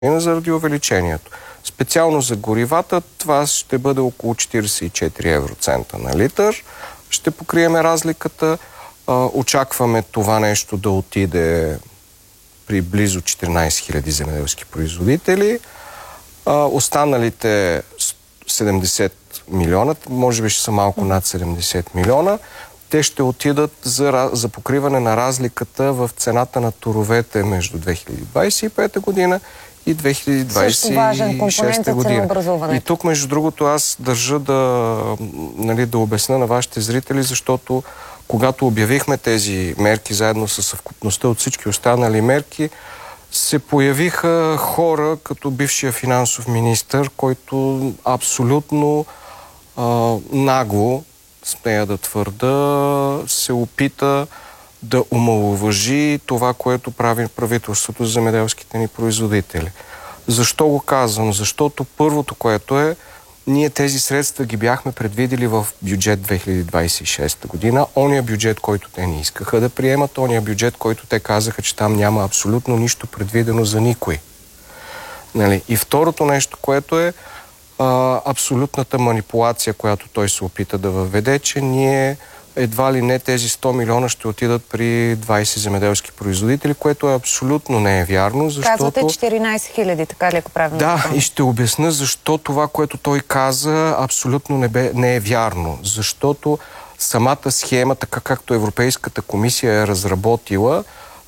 заради увеличението. Специално за горивата това ще бъде около 44 евроцента на литър. Ще покриеме разликата. Очакваме това нещо да отиде при близо 14 000 земеделски производители. Останалите 70 милиона, може би ще са малко над 70 милиона, те ще отидат за покриване на разликата в цената на торовете между 2025 година и 2026 година. И тук, между другото, аз държа да обясня на вашите зрители, защото когато обявихме тези мерки заедно с съвкупността от всички останали мерки, се появиха хора като бившия финансов министър, който абсолютно нагло, смея да твърда, се опита да омаловажи това, което прави правителството за земеделските ни производители. Защо го казвам? Защото първото, което е, ние тези средства ги бяхме предвидели в бюджет 2026 година. Ония бюджет, който те не искаха да приемат, ония бюджет, който те казаха, че там няма абсолютно нищо предвидено за никой. Нали? И второто нещо, което е абсолютната манипулация, която той се опита да въведе, че ние едва ли не тези 100 милиона ще отидат при 20 земеделски производители, което абсолютно не е вярно, защото... Казвате 14 хиляди, така ли, ако правилно? Да, и ще обясня защо това, което той каза, абсолютно не е вярно. Защото самата схема, така както Европейската комисия е разработила,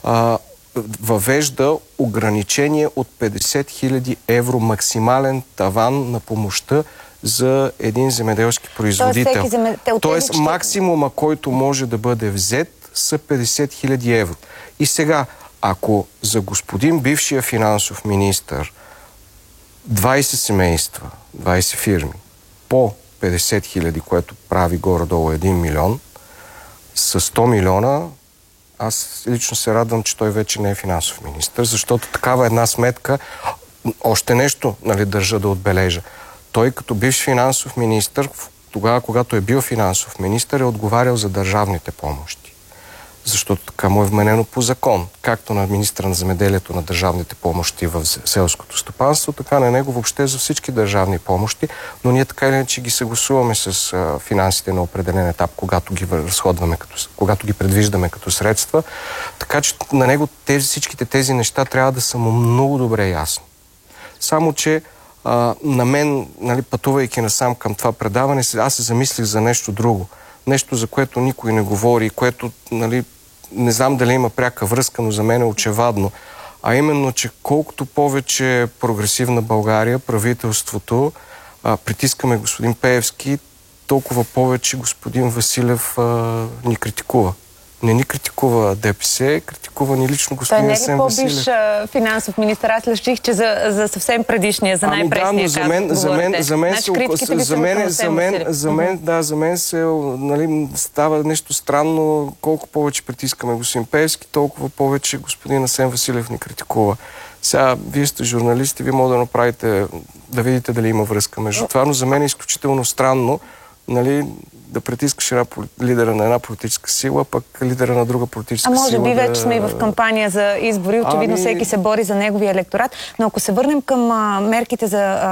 въвежда ограничение от 50 000 евро максимален таван на помощта за един земеделски производител. Тоест максимума, който може да бъде взет, са 50 000 евро. И сега, ако за господин бившия финансов министър 20 семейства, 20 фирми, по 50 000, което прави горе-долу 1 милион, с 100 милиона, аз лично се радвам, че той вече не е финансов министър, защото такава една сметка, още нещо, нали, държа да отбележа. Той като бивш финансов министър, тогава, когато е бил финансов министър, е отговарял за държавните помощи. Защото така му е вменено по закон. Както на министъра на земеделието на държавните помощи в селското стопанство, така на него въобще за всички държавни помощи, но ние така или иначе ги съгласуваме с финансите на определен етап, когато ги разходваме, когато ги предвиждаме като средства. Така че на него всичките тези неща трябва да са му много добре ясни. Само, че на мен, нали, пътувайки насам към това предаване, аз се замислих за нещо друго. Нещо, за което никой не говори, което, нали, не знам дали има пряка връзка, но за мен е очевадно. А именно, че колкото повече прогресивна България, правителството, притискаме господин Пеевски, толкова повече господин Василев ни критикува. Не ни критикува ДПС, критикува ни лично господин Асен Василев. Той не е ли по-бивш финансов министър? Аз реших, че за съвсем предишния, за най-пресния за мен се, нали, става нещо странно. Колко повече притискаме господин Пеевски, толкова повече господин Асен Василев ни критикува. Сега, вие сте журналисти, вие може да направите, да видите дали има връзка между това, но за мен е изключително странно, нали, да притискаш лидера на една политическа сила, пък лидера на друга политическа сила. Може би вече сме и в кампания за избори, очевидно всеки се бори за неговия електорат, но ако се върнем към мерките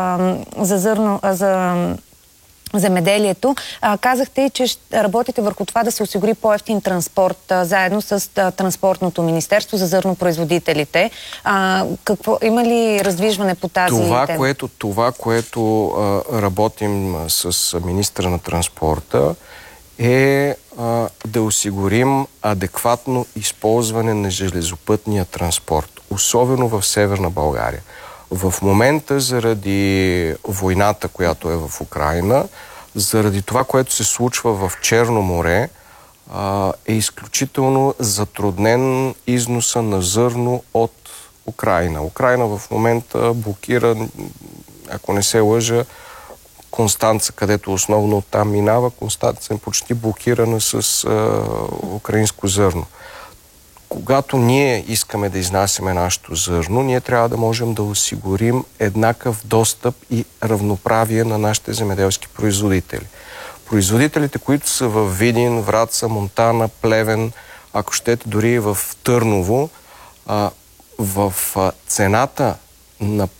за земеделието, казахте, че ще работите върху това да се осигури по-евтин транспорт, заедно с транспортното министерство за зърнопроизводителите. Има ли раздвижване по тази тема? Това, което работим с министъра на транспорта, е да осигурим адекватно използване на железопътния транспорт, особено в Северна България. В момента, заради войната, която е в Украйна, заради това, което се случва в Черно море, е изключително затруднен износа на зърно от Украйна. Украйна в момента блокира, ако не се лъжа, Констанца, където основно оттам минава. Констанца е почти блокирана с украинско зърно. Когато ние искаме да изнасяме нашето зърно, ние трябва да можем да осигурим еднакъв достъп и равноправие на нашите земеделски производители. Производителите, които са в Видин, Враца, Монтана, Плевен, ако щете дори в Търново, в цената на